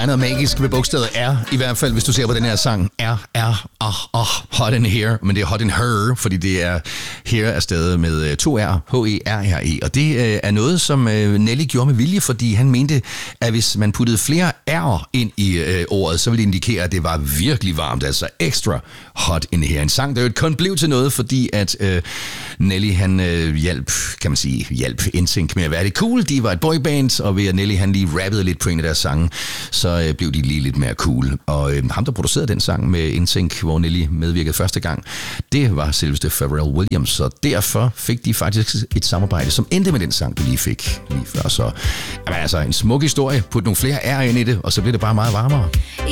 er noget magisk ved bogstavet R, i hvert fald hvis du ser på den her sang. Hot in Here, men det er Hot in Her, fordi det er Here er stadig med 2 R, H-E-R-R-E. Og det er noget, som Nelly gjorde med vilje, fordi han mente, at hvis man puttede flere R'er ind i ordet, så ville det indikere, at det var virkelig varmt, altså ekstra hot in here. En sang, der jo kun blev til noget, fordi at Nelly, han hjalp NSYNC med at være det cool. De var et boyband, og ved at Nelly, han lige rappede lidt på en af deres sange, så blev de lige lidt mere cool. Og ham, der producerede den sang med NSYNC, hvor Nelly medvirkede første gang, det var selveste Pharrell Williams, så derfor fik de faktisk et samarbejde, som endte med den sang, du lige fik lige før. Så altså en smuk historie. Put nogle flere R ind i det, og så bliver det bare meget varmere.